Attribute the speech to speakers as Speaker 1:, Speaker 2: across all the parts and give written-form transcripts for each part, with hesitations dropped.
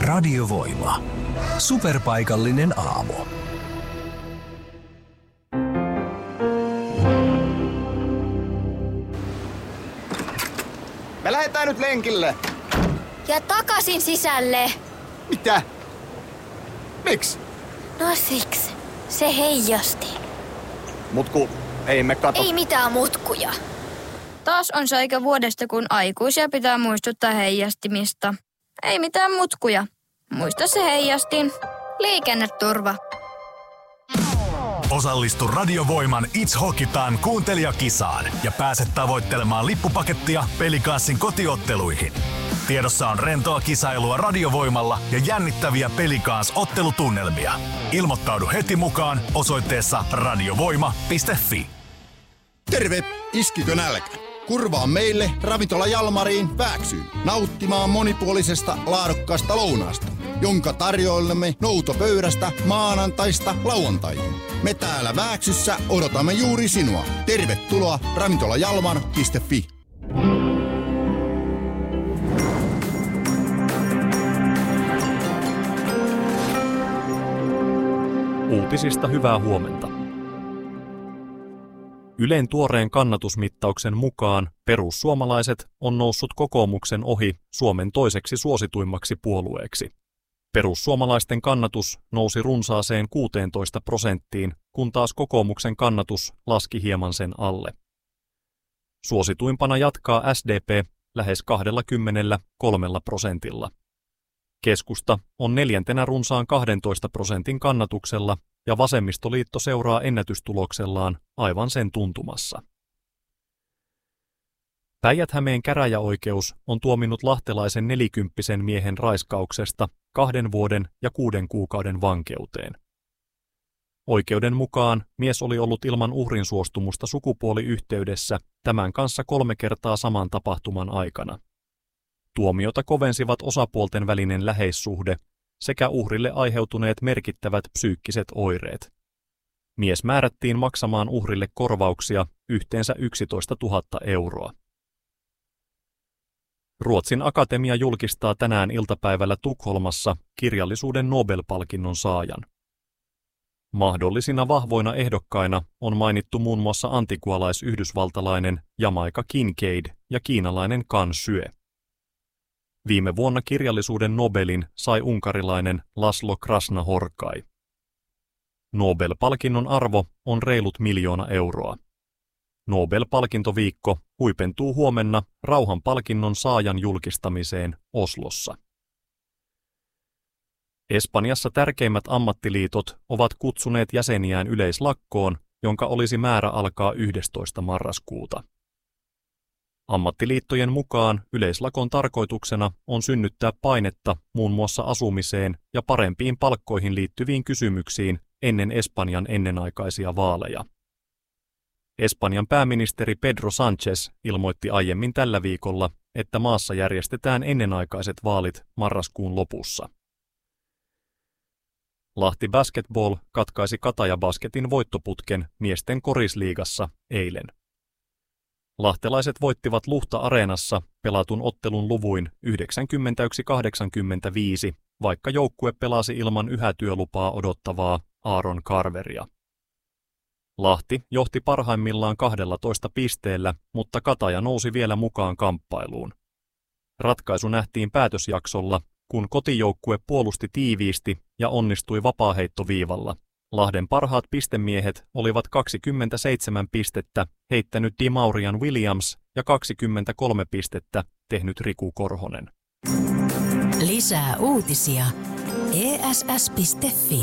Speaker 1: Radiovoima. Superpaikallinen aamu.
Speaker 2: Me lähdetään nyt lenkille.
Speaker 3: Ja takaisin sisälle.
Speaker 2: Mitä? Miksi?
Speaker 3: No siksi. Se heijasti.
Speaker 2: Mutku, ei me kato.
Speaker 3: Ei mitään mutkuja.
Speaker 4: Taas on se aika vuodesta, kun aikuisia pitää muistuttaa heijastimista. Ei mitään mutkuja. Muista se heijastin. Liikenneturva.
Speaker 5: Osallistu Radiovoiman It's Hockey Time -kuuntelijakisaan ja pääset tavoittelemaan lippupakettia Pelikanssin kotiotteluihin. Tiedossa on rentoa kisailua Radiovoimalla ja jännittäviä Pelikans-ottelutunnelmia. Ilmoittaudu heti mukaan osoitteessa radiovoima.fi.
Speaker 6: Terve! Iskikö nälkä? Kurvaa meille Ravintola Jalmariin Vääksyyn nauttimaan monipuolisesta laadukkaasta lounaasta, jonka tarjoilemme noutopöydästä maanantaista lauantaihin. Me täällä Vääksyssä odotamme juuri sinua. Tervetuloa ravintolajalmar.fi.
Speaker 7: Uutisista hyvää huomenta. Ylen tuoreen kannatusmittauksen mukaan perussuomalaiset on noussut kokoomuksen ohi Suomen toiseksi suosituimmaksi puolueeksi. Perussuomalaisten kannatus nousi runsaaseen 16%, kun taas kokoomuksen kannatus laski hieman sen alle. Suosituimpana jatkaa SDP lähes 23%. Keskusta on neljäntenä runsaan 12% kannatuksella ja Vasemmistoliitto seuraa ennätystuloksellaan aivan sen tuntumassa. Päijät-Hämeen käräjäoikeus on tuominnut lahtelaisen 40-vuotiaan miehen raiskauksesta 2 vuoden ja 6 kuukauden vankeuteen. Oikeuden mukaan mies oli ollut ilman uhrin suostumusta sukupuoliyhteydessä tämän kanssa 3 kertaa saman tapahtuman aikana. Tuomiota kovensivat osapuolten välinen läheissuhde sekä uhrille aiheutuneet merkittävät psyykkiset oireet. Mies määrättiin maksamaan uhrille korvauksia yhteensä 11 000 euroa. Ruotsin akatemia julkistaa tänään iltapäivällä Tukholmassa kirjallisuuden Nobel-palkinnon saajan. Mahdollisina vahvoina ehdokkaina on mainittu muun muassa antikualais-yhdysvaltalainen Jamaica Kincaid ja kiinalainen Can Xue. Viime vuonna kirjallisuuden Nobelin sai unkarilainen Laszlo Krasna-Horkai. Nobel-palkinnon arvo on reilut 1 000 000 euroa. Nobel-palkintoviikko huipentuu huomenna rauhanpalkinnon saajan julkistamiseen Oslossa. Espanjassa tärkeimmät ammattiliitot ovat kutsuneet jäseniään yleislakkoon, jonka olisi määrä alkaa 11. marraskuuta. Ammattiliittojen mukaan yleislakon tarkoituksena on synnyttää painetta muun muassa asumiseen ja parempiin palkkoihin liittyviin kysymyksiin ennen Espanjan ennenaikaisia vaaleja. Espanjan pääministeri Pedro Sánchez ilmoitti aiemmin tällä viikolla, että maassa järjestetään ennenaikaiset vaalit marraskuun lopussa. Lahti Basketball katkaisi Kataja Basketin voittoputken miesten korisliigassa eilen. Lahtelaiset voittivat Luhta-areenassa pelatun ottelun luvuin 91-85, vaikka joukkue pelasi ilman yhätyölupaa odottavaa Aaron Carveria. Lahti johti parhaimmillaan 12 pisteellä, mutta Kataja nousi vielä mukaan kamppailuun. Ratkaisu nähtiin päätösjaksolla, kun kotijoukkue puolusti tiiviisti ja onnistui vapaaheittoviivalla. Lahden parhaat pistemiehet olivat 27 pistettä heittänyt Maurian Williams ja 23 pistettä tehnyt Riku Korhonen.
Speaker 8: Lisää uutisia. ESS.fi.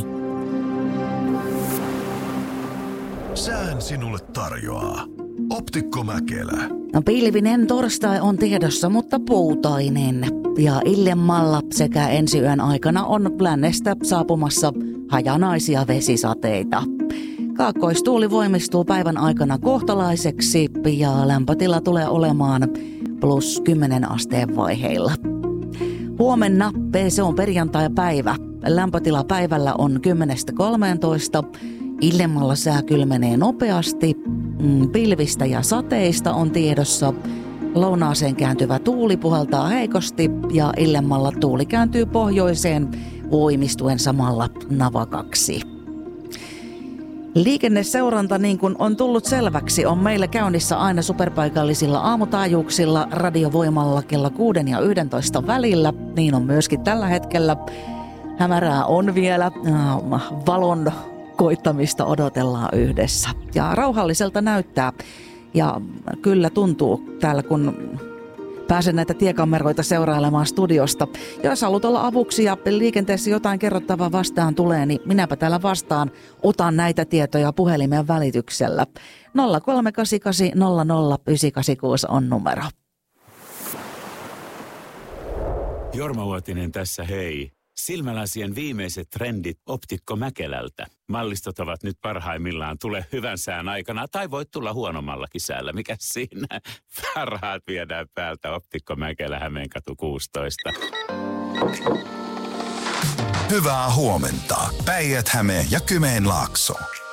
Speaker 5: Sään sinulle tarjoaa Optikko Mäkelä.
Speaker 9: No, pilvinen torstai on tiedossa, mutta puutainen. Ja illemmalla sekä ensi yön aikana on lännestä saapumassa hajanaisia vesisateita. Kaakkoistuuli voimistuu päivän aikana kohtalaiseksi ja lämpötila tulee olemaan +10 asteen vaiheilla. Huomenna, se on perjantai-päivä, lämpötila päivällä on 10-13. Illemmalla sää kylmenee nopeasti, pilvistä ja sateista on tiedossa Lounaaseen kääntyvä tuuli puhaltaa heikosti ja illemmalla tuuli kääntyy pohjoiseen voimistuen samalla navakaksi. Liikenneseuranta, niin kuin on tullut selväksi, on meillä käynnissä aina superpaikallisilla aamutaajuuksilla radiovoimalla kello 6 ja 11 välillä. Niin on myöskin tällä hetkellä. Hämärää on vielä, valon koittamista odotellaan yhdessä. Ja rauhalliselta näyttää ja kyllä tuntuu täällä, kun pääsen näitä tiekameroita seurailemaan studiosta. Jos haluat olla avuksi ja liikenteessä jotain kerrottavaa vastaan tulee, niin minäpä täällä vastaan otan näitä tietoja puhelimen välityksellä. 0388 00 986 on numero.
Speaker 10: Jorma Uotinen tässä, hei. Silmälasien viimeiset trendit Optikko Mäkelältä. Mallistot ovat nyt parhaimmillaan. Tule hyvän sään aikana tai voit tulla huonommallakin säällä. Mikä siinä? Parhaat viedään päältä. Optikko Mäkelä, Hämeenkatu 16.
Speaker 5: Hyvää huomenta. Päijät-Häme ja Kymenlaakso.